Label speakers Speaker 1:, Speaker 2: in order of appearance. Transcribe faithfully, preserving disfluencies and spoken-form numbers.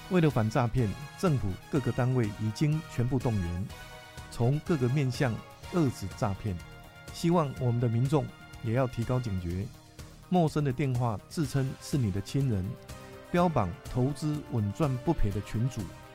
Speaker 1: 为了反诈骗，政府各个单位已经全部动员，从各个面向遏止诈骗。希望我们的民众也要提高警觉，陌生的电话自称是你的亲人，标榜投资稳赚不赔的群组，